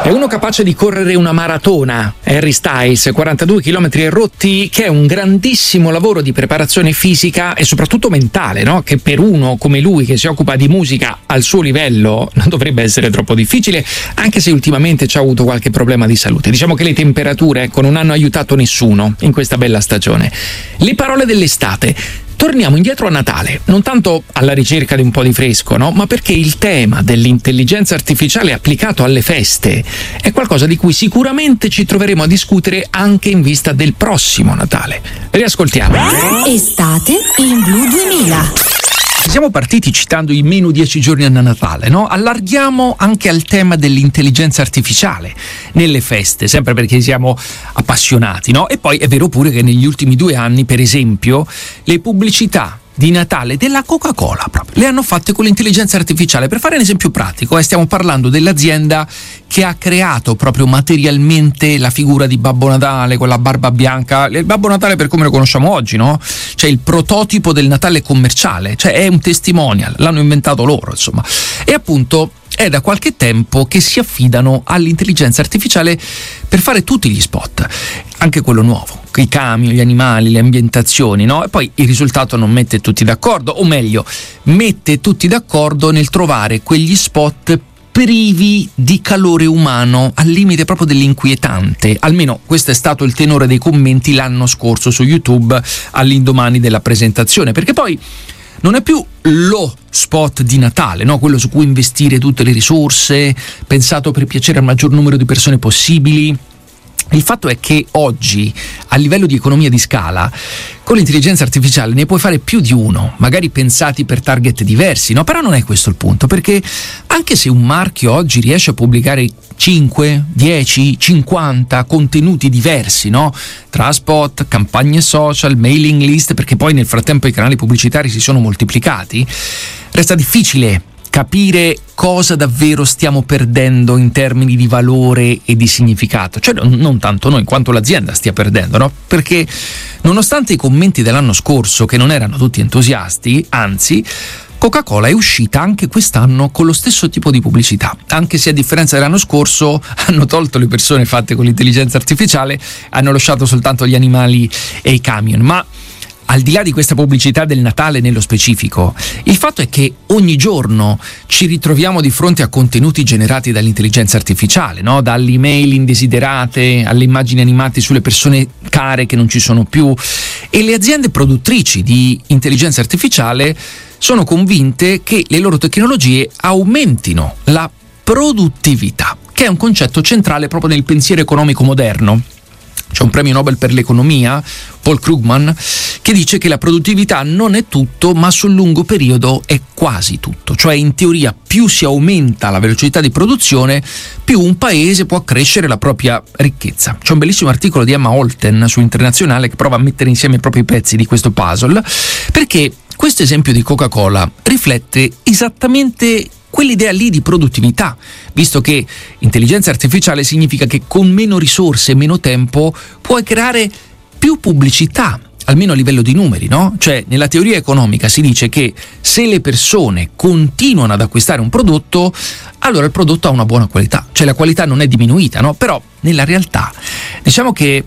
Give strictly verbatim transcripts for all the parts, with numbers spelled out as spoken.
È uno capace di correre una maratona, Harry Styles, quarantadue chilometri e rotti, che è un grandissimo lavoro di preparazione fisica e soprattutto mentale, no? Che per uno come lui, che si occupa di musica al suo livello, non dovrebbe essere troppo difficile, anche se ultimamente ci ha avuto qualche problema di salute. Diciamo che le temperature, ecco, non hanno aiutato nessuno in questa bella stagione. Le parole dell'estate. Torniamo indietro a Natale, non tanto alla ricerca di un po' di fresco, no? Ma perché il tema dell'intelligenza artificiale applicato alle feste è qualcosa di cui sicuramente ci troveremo a discutere anche in vista del prossimo Natale. Riascoltiamo. Estate in Blu duemila. Siamo partiti citando i meno dieci giorni a Natale, no? Allarghiamo anche al tema dell'intelligenza artificiale nelle feste, sempre perché siamo appassionati, no? E poi è vero pure che negli ultimi due anni, per esempio, le pubblicità di Natale della Coca-Cola proprio le hanno fatte con l'intelligenza artificiale. Per fare un esempio pratico, eh, stiamo parlando dell'azienda che ha creato proprio materialmente la figura di Babbo Natale con la barba bianca, il Babbo Natale per come lo conosciamo oggi, no? Cioè il prototipo del Natale commerciale, cioè è un testimonial, l'hanno inventato loro, insomma. E appunto è da qualche tempo che si affidano all'intelligenza artificiale per fare tutti gli spot, anche quello nuovo, i camion, gli animali, le ambientazioni, no? E poi il risultato non mette tutti d'accordo, o meglio, mette tutti d'accordo nel trovare quegli spot privi di calore umano, al limite proprio dell'inquietante. Almeno questo è stato il tenore dei commenti l'anno scorso su YouTube all'indomani della presentazione, perché poi non è più lo spot di Natale, no? Quello su cui investire tutte le risorse, pensato per piacere al maggior numero di persone possibili. Il fatto è che oggi, a livello di economia di scala, con l'intelligenza artificiale ne puoi fare più di uno, magari pensati per target diversi, no? Però non è questo il punto, perché anche se un marchio oggi riesce a pubblicare cinque, dieci, cinquanta contenuti diversi, no? Tra spot, campagne social, mailing list, perché poi nel frattempo i canali pubblicitari si sono moltiplicati, resta difficile capire cosa davvero stiamo perdendo in termini di valore e di significato, cioè non tanto noi quanto l'azienda stia perdendo, no? Perché nonostante i commenti dell'anno scorso che non erano tutti entusiasti, anzi Coca-Cola è uscita anche quest'anno con lo stesso tipo di pubblicità, anche se a differenza dell'anno scorso hanno tolto le persone fatte con l'intelligenza artificiale, hanno lasciato soltanto gli animali e i camion. Ma al di là di questa pubblicità del Natale nello specifico, il fatto è che ogni giorno ci ritroviamo di fronte a contenuti generati dall'intelligenza artificiale, no? Dalle email indesiderate alle immagini animate sulle persone care che non ci sono più, e le aziende produttrici di intelligenza artificiale sono convinte che le loro tecnologie aumentino la produttività, che è un concetto centrale proprio nel pensiero economico moderno. C'è un premio Nobel per l'economia, Paul Krugman, che dice che la produttività non è tutto, ma sul lungo periodo è quasi tutto. Cioè, in teoria, più si aumenta la velocità di produzione, più un paese può accrescere la propria ricchezza. C'è un bellissimo articolo di Emma Holten su Internazionale che prova a mettere insieme i propri pezzi di questo puzzle, perché questo esempio di Coca-Cola riflette esattamente quell'idea lì di produttività, visto che intelligenza artificiale significa che con meno risorse e meno tempo puoi creare più pubblicità, almeno a livello di numeri, no? Cioè, nella teoria economica si dice che se le persone continuano ad acquistare un prodotto, allora il prodotto ha una buona qualità, cioè la qualità non è diminuita, no? Però nella realtà diciamo che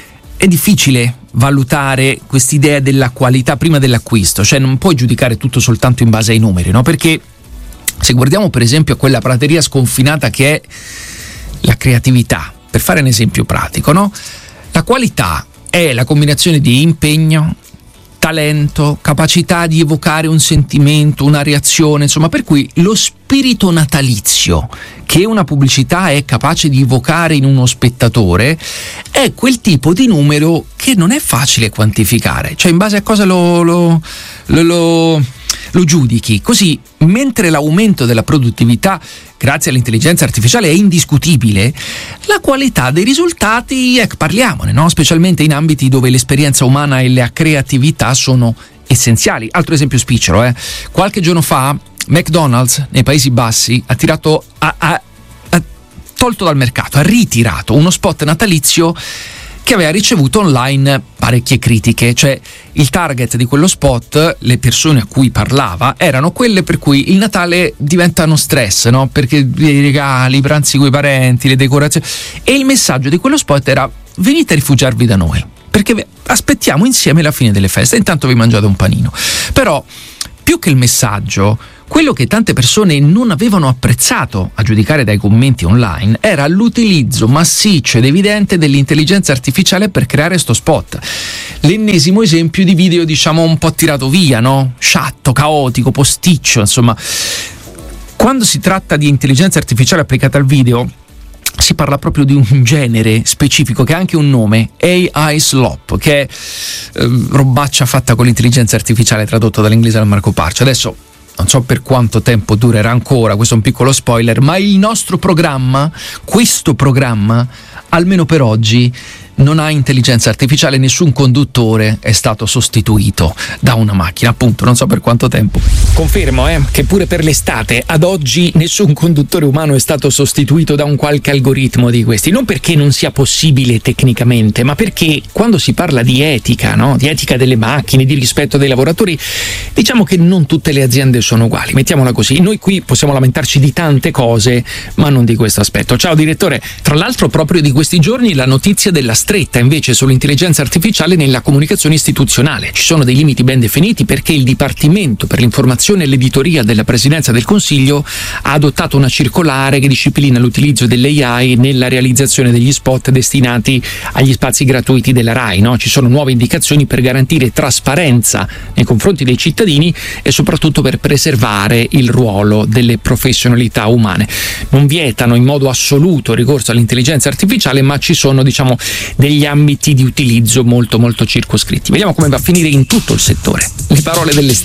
è difficile valutare quest'idea della qualità prima dell'acquisto, cioè non puoi giudicare tutto soltanto in base ai numeri, no? Perché se guardiamo per esempio a quella prateria sconfinata che è la creatività, per fare un esempio pratico, no? La qualità è la combinazione di impegno, talento, capacità di evocare un sentimento, una reazione, insomma, per cui lo spirito natalizio che una pubblicità è capace di evocare in uno spettatore è quel tipo di numero che non è facile quantificare, cioè in base a cosa lo, lo, lo, lo lo giudichi. Così, mentre l'aumento della produttività grazie all'intelligenza artificiale è indiscutibile, la qualità dei risultati, ecco, parliamone, no? Specialmente in ambiti dove l'esperienza umana e la creatività sono essenziali. Altro esempio spicciolo, eh. Qualche giorno fa McDonald's nei Paesi Bassi ha tirato ha, ha, ha tolto dal mercato, ha ritirato uno spot natalizio che aveva ricevuto online parecchie critiche, cioè il target di quello spot, le persone a cui parlava, erano quelle per cui il Natale diventa uno stress, no? Perché i regali, i pranzi coi parenti, le decorazioni, e il messaggio di quello spot era: venite a rifugiarvi da noi, perché aspettiamo insieme la fine delle feste, intanto vi mangiate un panino. Però più che il messaggio, quello che tante persone non avevano apprezzato, a giudicare dai commenti online, era l'utilizzo massiccio ed evidente dell'intelligenza artificiale per creare sto spot. L'ennesimo esempio di video, diciamo, un po' tirato via, no? Sciatto, caotico, posticcio, insomma. Quando si tratta di intelligenza artificiale applicata al video, si parla proprio di un genere specifico che ha anche un nome, A I slop, che è eh, robaccia fatta con l'intelligenza artificiale, tradotto dall'inglese al Marco Parcio. Adesso non so per quanto tempo durerà ancora, questo è un piccolo spoiler, ma il nostro programma, questo programma, almeno per oggi, non ha intelligenza artificiale, nessun conduttore è stato sostituito da una macchina, appunto, non so per quanto tempo. Confermo eh, che pure per l'estate, ad oggi, nessun conduttore umano è stato sostituito da un qualche algoritmo di questi, non perché non sia possibile tecnicamente, ma perché quando si parla di etica, no? Di etica delle macchine, di rispetto dei lavoratori, diciamo che non tutte le aziende sono uguali, mettiamola così. Noi qui possiamo lamentarci di tante cose, ma non di questo aspetto. Ciao direttore, tra l'altro proprio di questi giorni la notizia della stretta invece sull'intelligenza artificiale nella comunicazione istituzionale. Ci sono dei limiti ben definiti perché il Dipartimento per l'informazione e l'editoria della Presidenza del Consiglio ha adottato una circolare che disciplina l'utilizzo dell'A I nella realizzazione degli spot destinati agli spazi gratuiti della RAI, no? Ci sono nuove indicazioni per garantire trasparenza nei confronti dei cittadini e soprattutto per preservare il ruolo delle professionalità umane. Non vietano in modo assoluto il ricorso all'intelligenza artificiale, ma ci sono, diciamo, degli ambiti di utilizzo molto molto circoscritti. Vediamo come va a finire in tutto il settore. Le parole delle